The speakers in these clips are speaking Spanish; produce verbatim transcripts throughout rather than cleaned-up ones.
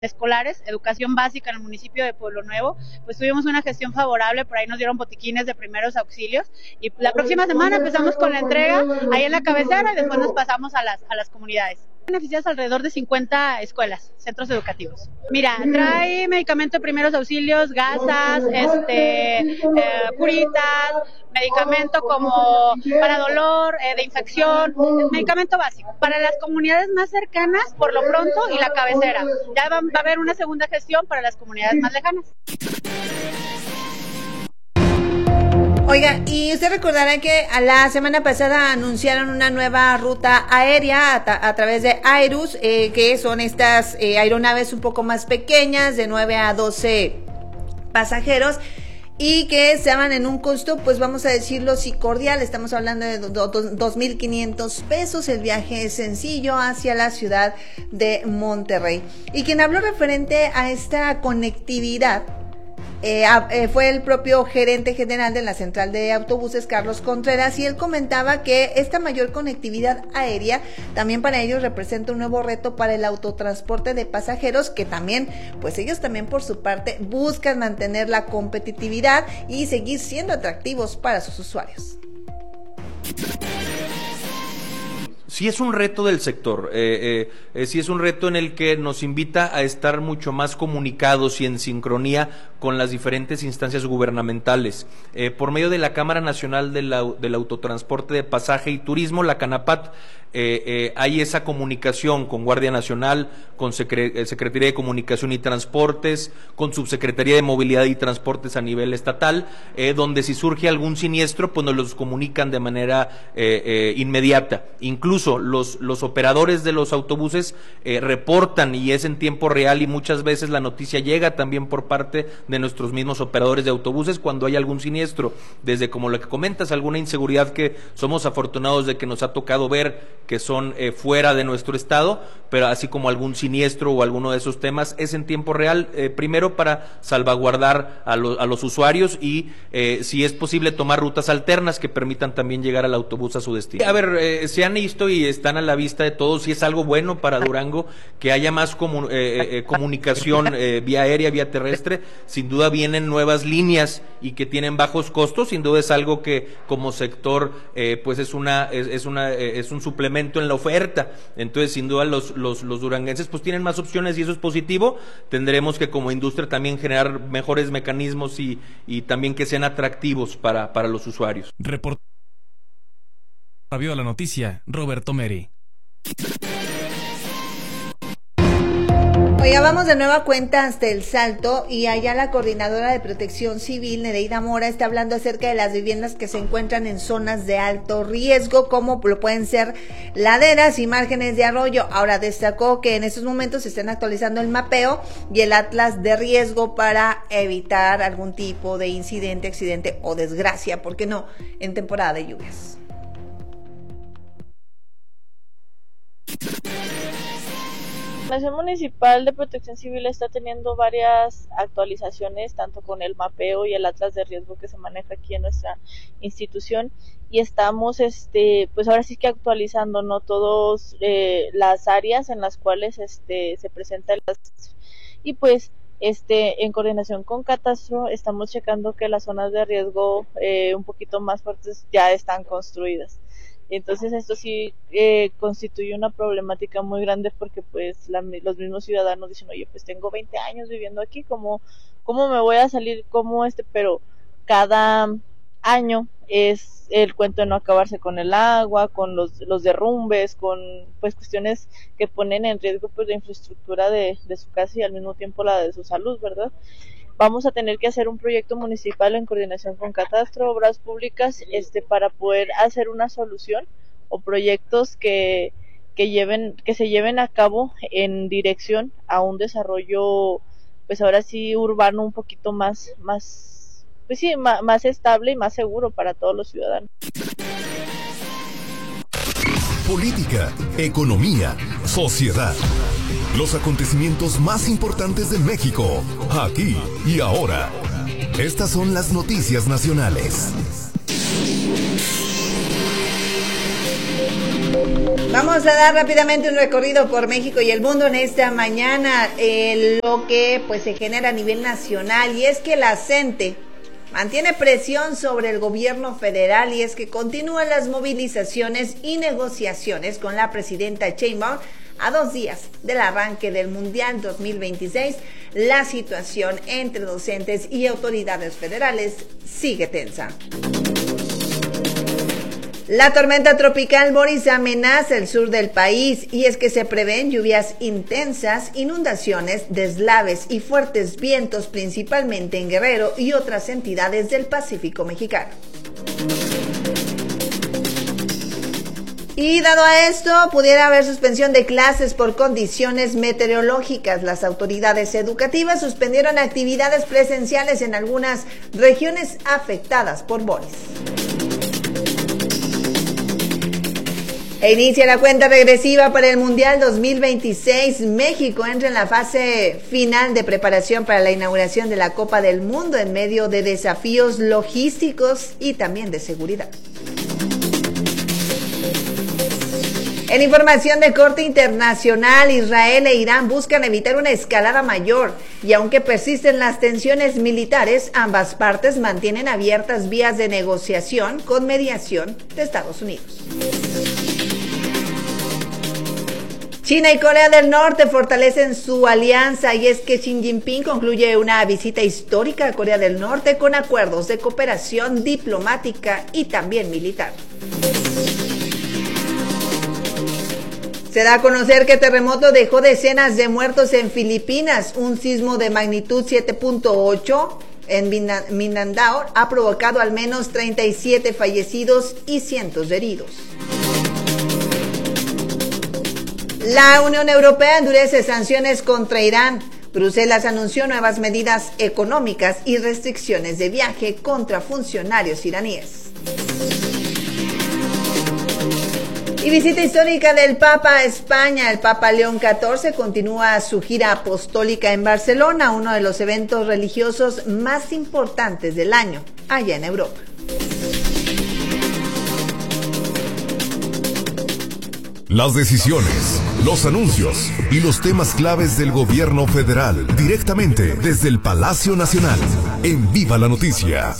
escolares, educación básica en el municipio de Pueblo Nuevo, pues tuvimos una gestión favorable, por ahí nos dieron botiquines de primeros auxilios y la próxima semana empezamos con la entrega ahí en la cabecera y después nos pasamos a las, a las comunidades. Beneficias alrededor de cincuenta escuelas, centros educativos. Mira, trae medicamento de primeros auxilios, gasas, este, eh, curitas, medicamento como para dolor, eh, de infección, medicamento básico. Para las comunidades más cercanas, por lo pronto, y la cabecera. Ya va, va a haber una segunda gestión para las comunidades más lejanas. Oiga, y usted recordará que a la semana pasada anunciaron una nueva ruta aérea a, ta- a través de Aerus, eh, que son estas eh, aeronaves un poco más pequeñas, de nueve a doce pasajeros, y que estaban en un costo, pues vamos a decirlo, sí cordial. Estamos hablando de dos mil quinientos pesos. El viaje es sencillo hacia la ciudad de Monterrey. Y quien habló referente a esta conectividad Eh, eh, fue el propio gerente general de la central de autobuses, Carlos Contreras, y él comentaba que esta mayor conectividad aérea también para ellos representa un nuevo reto para el autotransporte de pasajeros, que también, pues ellos también por su parte buscan mantener la competitividad y seguir siendo atractivos para sus usuarios. Sí es un reto del sector, eh, eh, eh, sí es un reto en el que nos invita a estar mucho más comunicados y en sincronía con las diferentes instancias gubernamentales. Eh, por medio de la Cámara Nacional de la, del Autotransporte de Pasaje y Turismo, la CANAPAT, eh, eh, hay esa comunicación con Guardia Nacional, con Secre- Secretaría de Comunicación y Transportes, con Subsecretaría de Movilidad y Transportes a nivel estatal, eh, donde si surge algún siniestro, pues nos los comunican de manera eh, eh, inmediata. Incluso los, los operadores de los autobuses eh, reportan, y es en tiempo real, y muchas veces la noticia llega también por parte de nuestros mismos operadores de autobuses cuando hay algún siniestro, desde como lo que comentas, alguna inseguridad que somos afortunados de que nos ha tocado ver que son eh, fuera de nuestro estado, pero así como algún siniestro o alguno de esos temas, es en tiempo real, eh, primero para salvaguardar a, lo, a los usuarios y eh, si es posible tomar rutas alternas que permitan también llegar al autobús a su destino. A ver, eh, se han visto y están a la vista de todos, y es algo bueno para Durango que haya más comu- eh, eh, comunicación eh, vía aérea, vía terrestre. Sin duda vienen nuevas líneas y que tienen bajos costos, sin duda es algo que como sector eh, pues es una es, es una eh, es un suplemento en la oferta. Entonces sin duda los, los los duranguenses pues tienen más opciones y eso es positivo. Tendremos que como industria también generar mejores mecanismos y, y también que sean atractivos para, para los usuarios. Report Vio la noticia, Roberto Meri. Oiga, vamos de nueva cuenta hasta El Salto, y allá la coordinadora de Protección Civil, Nereida Mora, está hablando acerca de las viviendas que se encuentran en zonas de alto riesgo, como lo pueden ser laderas y márgenes de arroyo. Ahora destacó que en estos momentos se están actualizando el mapeo y el atlas de riesgo para evitar algún tipo de incidente, accidente o desgracia, ¿por qué no?, en temporada de lluvias. La Comisión Municipal de Protección Civil está teniendo varias actualizaciones, tanto con el mapeo y el atlas de riesgo que se maneja aquí en nuestra institución, y estamos, este, pues ahora sí que actualizando, ¿no?, todas eh, las áreas en las cuales este se presenta el y pues este en coordinación con Catastro estamos checando que las zonas de riesgo eh, un poquito más fuertes ya están construidas. Entonces esto sí eh, constituye una problemática muy grande, porque pues la, los mismos ciudadanos dicen, oye, pues tengo veinte años viviendo aquí, ¿cómo, cómo me voy a salir como este? Pero cada año es el cuento de no acabarse con el agua, con los, los derrumbes, con pues cuestiones que ponen en riesgo pues la infraestructura de, de su casa y al mismo tiempo la de su salud, ¿verdad? Vamos a tener que hacer un proyecto municipal en coordinación con Catastro, Obras Públicas, este, para poder hacer una solución o proyectos que, que lleven, que se lleven a cabo en dirección a un desarrollo, pues ahora sí urbano un poquito más, más, pues sí, más, más estable y más seguro para todos los ciudadanos. Política, economía, sociedad. Los acontecimientos más importantes de México, aquí y ahora. Estas son las noticias nacionales. Vamos a dar rápidamente un recorrido por México y el mundo en esta mañana, eh, lo que pues se genera a nivel nacional, y es que la CENTE mantiene presión sobre el gobierno federal, y es que continúan las movilizaciones y negociaciones con la presidenta Sheinbaum a dos días del arranque del Mundial dos mil veintiséis. La situación entre docentes y autoridades federales sigue tensa. La tormenta tropical Boris amenaza el sur del país, y es que se prevén lluvias intensas, inundaciones, deslaves y fuertes vientos, principalmente en Guerrero y otras entidades del Pacífico mexicano. Y dado a esto, pudiera haber suspensión de clases por condiciones meteorológicas. Las autoridades educativas suspendieron actividades presenciales en algunas regiones afectadas por Boris. E inicia la cuenta regresiva para el Mundial dos mil veintiséis. México entra en la fase final de preparación para la inauguración de la Copa del Mundo en medio de desafíos logísticos y también de seguridad. En información de corte internacional, Israel e Irán buscan evitar una escalada mayor, y aunque persisten las tensiones militares, ambas partes mantienen abiertas vías de negociación con mediación de Estados Unidos. China y Corea del Norte fortalecen su alianza, y es que Xi Jinping concluye una visita histórica a Corea del Norte con acuerdos de cooperación diplomática y también militar. Se da a conocer que terremoto dejó decenas de muertos en Filipinas. Un sismo de magnitud siete punto ocho en Mindanao ha provocado al menos treinta y siete fallecidos y cientos de heridos. La Unión Europea endurece sanciones contra Irán. Bruselas anunció nuevas medidas económicas y restricciones de viaje contra funcionarios iraníes. Y visita histórica del Papa a España. El Papa León catorce continúa su gira apostólica en Barcelona, uno de los eventos religiosos más importantes del año allá en Europa. Las decisiones, los anuncios y los temas claves del gobierno federal, directamente desde el Palacio Nacional, en Viva la Noticia.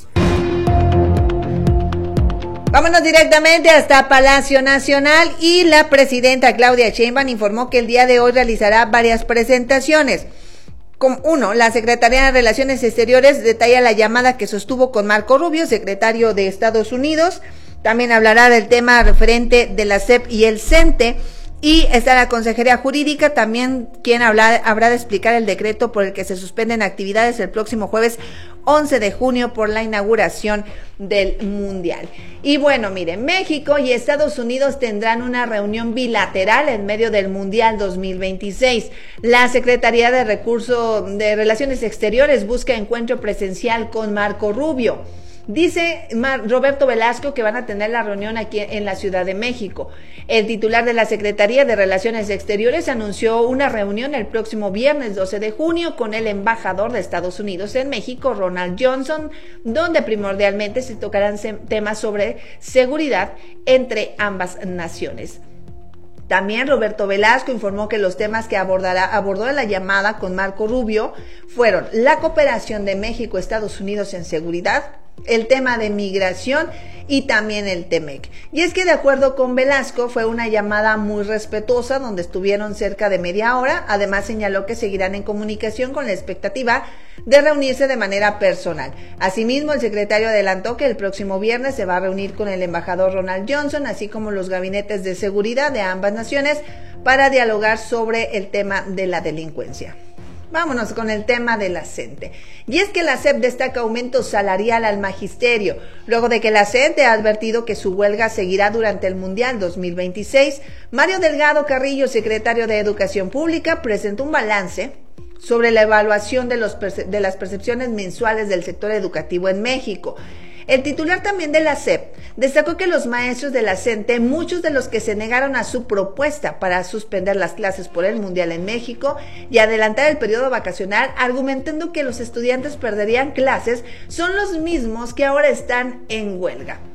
Vámonos directamente hasta Palacio Nacional, y la presidenta Claudia Sheinbaum informó que el día de hoy realizará varias presentaciones. Como uno, la Secretaría de Relaciones Exteriores detalla la llamada que sostuvo con Marco Rubio, secretario de Estados Unidos. También hablará del tema referente de la C E P y el CENTE. Y está la Consejería Jurídica, también quien habla, habrá de explicar el decreto por el que se suspenden actividades el próximo jueves once de junio por la inauguración del Mundial. Y bueno, miren, México y Estados Unidos tendrán una reunión bilateral en medio del Mundial dos mil veintiséis. La Secretaría de Recursos de Relaciones Exteriores busca encuentro presencial con Marco Rubio. Dice Roberto Velasco que van a tener la reunión aquí en la Ciudad de México. El titular de la Secretaría de Relaciones Exteriores anunció una reunión el próximo viernes doce de junio con el embajador de Estados Unidos en México, Ronald Johnson, donde primordialmente se tocarán temas sobre seguridad entre ambas naciones. También Roberto Velasco informó que los temas que abordará, abordó en la llamada con Marco Rubio fueron la cooperación de México y Estados Unidos en seguridad, el tema de migración y también el TEMEC. Y es que de acuerdo con Velasco fue una llamada muy respetuosa donde estuvieron cerca de media hora. Además señaló que seguirán en comunicación con la expectativa de reunirse de manera personal. Asimismo, el secretario adelantó que el próximo viernes se va a reunir con el embajador Ronald Johnson, así como los gabinetes de seguridad de ambas naciones para dialogar sobre el tema de la delincuencia. Vámonos con el tema de la CENTE. Y es que la C E P destaca aumento salarial al magisterio, luego de que la CENTE ha advertido que su huelga seguirá durante el Mundial dos mil veintiséis. Mario Delgado Carrillo, secretario de Educación Pública, presentó un balance sobre la evaluación de, los perce- de las percepciones mensuales del sector educativo en México. El titular también de la C E P destacó que los maestros de la CENTE, muchos de los que se negaron a su propuesta para suspender las clases por el Mundial en México y adelantar el periodo vacacional, argumentando que los estudiantes perderían clases, son los mismos que ahora están en huelga.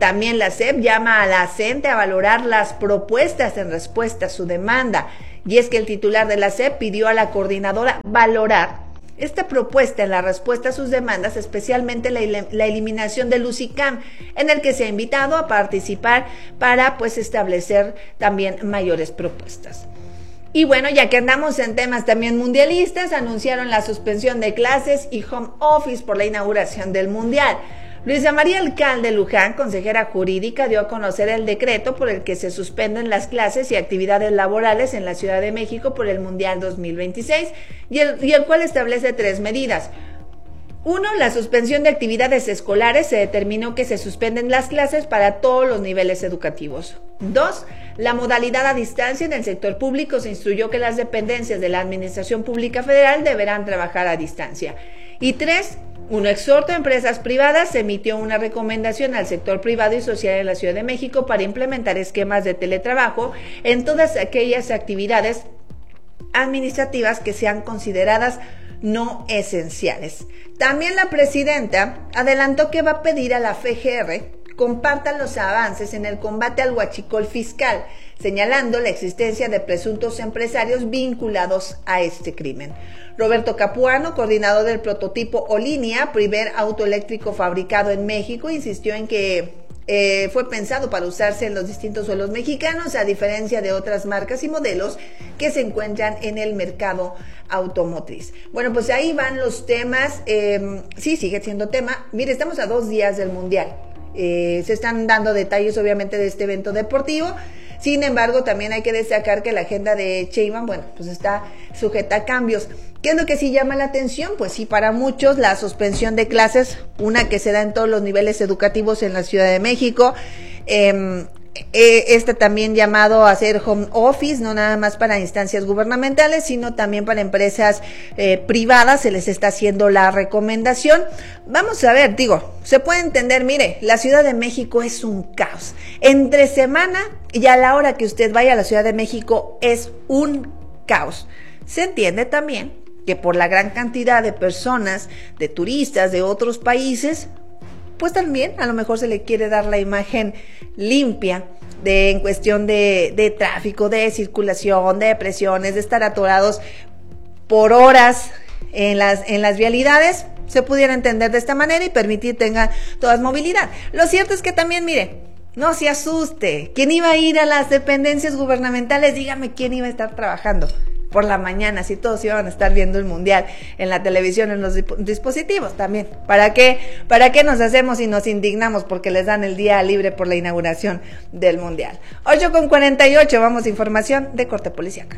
También la S E P llama a la C E N T E a valorar las propuestas en respuesta a su demanda. Y es que el titular de la S E P pidió a la coordinadora valorar esta propuesta en la respuesta a sus demandas, especialmente la, la eliminación del UCICAM, en el que se ha invitado a participar para pues establecer también mayores propuestas. Y bueno, ya que andamos en temas también mundialistas, anunciaron la suspensión de clases y home office por la inauguración del Mundial. Luisa María Alcalde Luján, consejera jurídica, dio a conocer el decreto por el que se suspenden las clases y actividades laborales en la Ciudad de México por el Mundial dos mil veintiséis y el, y el cual establece tres medidas. Uno, la suspensión de actividades escolares. Se determinó que se suspenden las clases para todos los niveles educativos. Dos, la modalidad a distancia. En el sector público se instruyó que las dependencias de la Administración Pública Federal deberán trabajar a distancia. Y tres, un exhorto a empresas privadas. Se emitió una recomendación al sector privado y social en la Ciudad de México para implementar esquemas de teletrabajo en todas aquellas actividades administrativas que sean consideradas no esenciales. También la presidenta adelantó que va a pedir a la F G R compartan los avances en el combate al huachicol fiscal, señalando la existencia de presuntos empresarios vinculados a este crimen. Roberto Capuano, coordinador del prototipo Olinia, primer auto eléctrico fabricado en México, insistió en que eh, fue pensado para usarse en los distintos suelos mexicanos, a diferencia de otras marcas y modelos que se encuentran en el mercado automotriz. Bueno, pues ahí van los temas. Eh, sí, sigue siendo tema. Mire, estamos a dos días del Mundial. Eh, se están dando detalles obviamente de este evento deportivo. Sin embargo, también hay que destacar que la agenda de Sheinbaum, bueno, pues está sujeta a cambios. ¿Qué es lo que sí llama la atención? Pues sí, para muchos la suspensión de clases, una que se da en todos los niveles educativos en la Ciudad de México. Eh, Este también llamado a hacer home office, no nada más para instancias gubernamentales, sino también para empresas eh, privadas, se les está haciendo la recomendación. Vamos a ver, digo, se puede entender, mire, la Ciudad de México es un caos. Entre semana y a la hora que usted vaya a la Ciudad de México es un caos. Se entiende también que por la gran cantidad de personas, de turistas de otros países, pues también a lo mejor se le quiere dar la imagen limpia de en cuestión de, de tráfico, de circulación, de presiones, de estar atorados por horas en las, en las vialidades. Se pudiera entender de esta manera y permitir tengan toda movilidad. Lo cierto es que también, mire, no se asuste. ¿Quién iba a ir a las dependencias gubernamentales? Dígame quién iba a estar trabajando por la mañana, si todos iban a estar viendo el Mundial en la televisión, en los dispositivos también. ¿Para qué? ¿Para qué nos hacemos y nos indignamos porque les dan el día libre por la inauguración del Mundial? ocho con cuarenta y ocho, vamos a información de corte policíaca.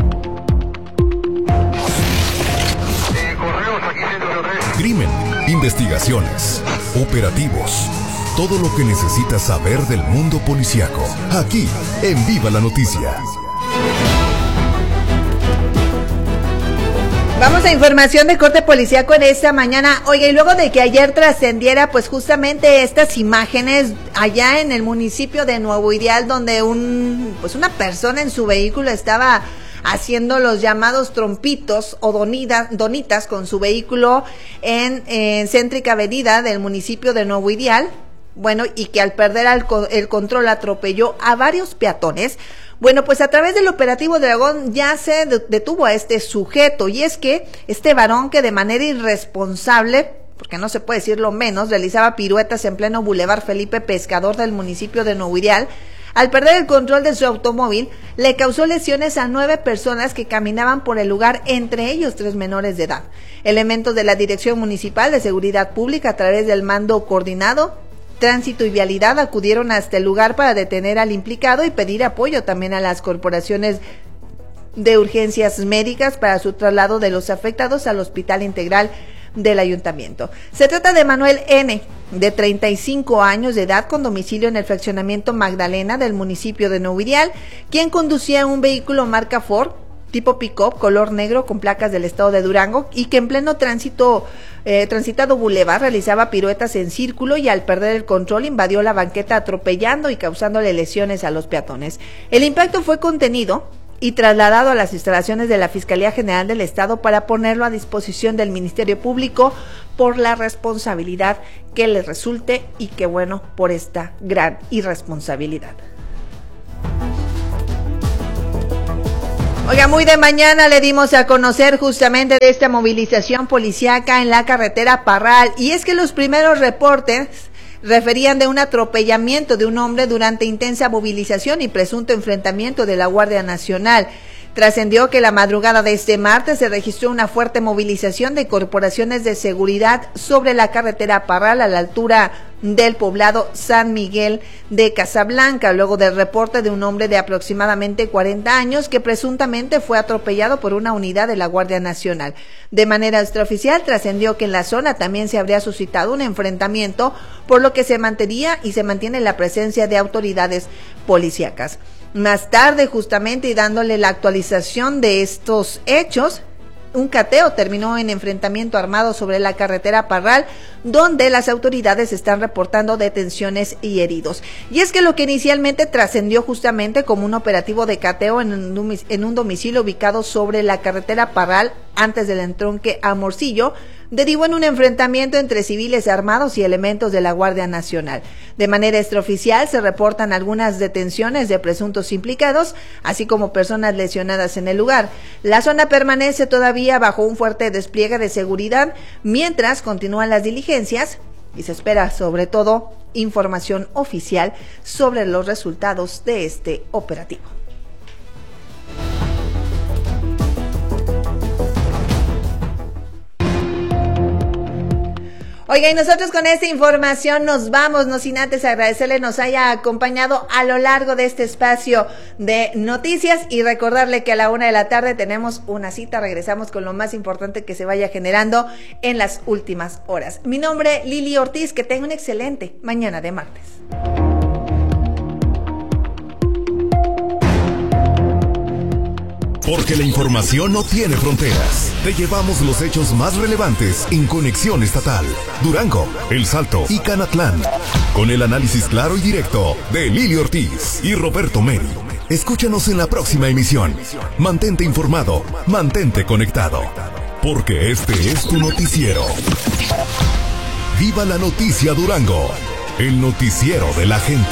Crimen, investigaciones, operativos, todo lo que necesitas saber del mundo policíaco, aquí en Viva la Noticia. Vamos a información de corte policíaco en esta mañana. Oiga, y luego de que ayer trascendiera pues justamente estas imágenes allá en el municipio de Nuevo Ideal, donde un pues una persona en su vehículo estaba haciendo los llamados trompitos o donida, donitas con su vehículo en, en céntrica avenida del municipio de Nuevo Ideal, bueno, y que al perder el, el control atropelló a varios peatones. Bueno, pues a través del operativo Dragón ya se detuvo a este sujeto, y es que este varón que de manera irresponsable, porque no se puede decir lo menos, realizaba piruetas en pleno Boulevard Felipe Pescador del municipio de Nuevo Ideal, al perder el control de su automóvil, le causó lesiones a nueve personas que caminaban por el lugar, entre ellos tres menores de edad. Elementos de la Dirección Municipal de Seguridad Pública, a través del Mando Coordinado Tránsito y Vialidad, acudieron hasta el lugar para detener al implicado y pedir apoyo también a las corporaciones de urgencias médicas para su traslado de los afectados al Hospital Integral del Ayuntamiento. Se trata de Manuel N., de treinta y cinco años de edad, con domicilio en el fraccionamiento Magdalena del municipio de Nuevo Ideal, quien conducía un vehículo marca Ford, tipo pick-up, color negro, con placas del estado de Durango, y que en pleno tránsito, eh, transitado Boulevard, realizaba piruetas en círculo y al perder el control invadió la banqueta atropellando y causándole lesiones a los peatones. El impacto fue contenido y trasladado a las instalaciones de la Fiscalía General del Estado para ponerlo a disposición del Ministerio Público por la responsabilidad que les resulte y qué bueno por esta gran irresponsabilidad. Oiga, muy de mañana le dimos a conocer justamente de esta movilización policíaca en la carretera Parral, y es que los primeros reportes referían de un atropellamiento de un hombre durante intensa movilización y presunto enfrentamiento de la Guardia Nacional. Trascendió que la madrugada de este martes se registró una fuerte movilización de corporaciones de seguridad sobre la carretera Parral a la altura del poblado San Miguel de Casablanca, luego del reporte de un hombre de aproximadamente cuarenta años que presuntamente fue atropellado por una unidad de la Guardia Nacional. De manera extraoficial trascendió que en la zona también se habría suscitado un enfrentamiento, por lo que se mantenía y se mantiene la presencia de autoridades policíacas. Más tarde, justamente, y dándole la actualización de estos hechos, un cateo terminó en enfrentamiento armado sobre la carretera Parral, donde las autoridades están reportando detenciones y heridos. Y es que lo que inicialmente trascendió justamente como un operativo de cateo en un, en un domicilio ubicado sobre la carretera Parral, antes del entronque a Morcillo, derivó en un enfrentamiento entre civiles armados y elementos de la Guardia Nacional. De manera extraoficial se reportan algunas detenciones de presuntos implicados, así como personas lesionadas en el lugar. La zona permanece todavía bajo un fuerte despliegue de seguridad, mientras continúan las diligencias y se espera sobre todo información oficial sobre los resultados de este operativo. Oiga, y nosotros con esta información nos vamos, no sin antes agradecerle nos haya acompañado a lo largo de este espacio de noticias y recordarle que a la una de la tarde tenemos una cita, regresamos con lo más importante que se vaya generando en las últimas horas. Mi nombre, Lili Ortiz, que tenga un excelente mañana de martes. Porque la información no tiene fronteras. Te llevamos los hechos más relevantes en Conexión Estatal. Durango, El Salto y Canatlán. Con el análisis claro y directo de Lili Ortiz y Roberto Meri. Escúchanos en la próxima emisión. Mantente informado, mantente conectado. Porque este es tu noticiero. Viva la noticia Durango. El noticiero de la gente.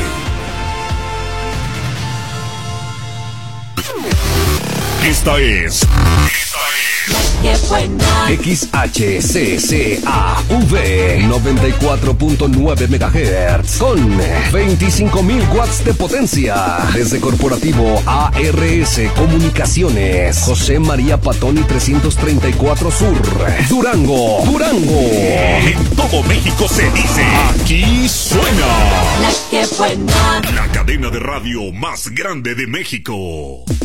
Esta es, esta es X H C C A V noventa y cuatro punto nueve megahertz con veinticinco mil watts de potencia. Desde Corporativo A R S Comunicaciones, José María Patoni trescientos treinta y cuatro Sur, Durango, Durango. En todo México se dice, aquí suena La que buena, la cadena de radio más grande de México.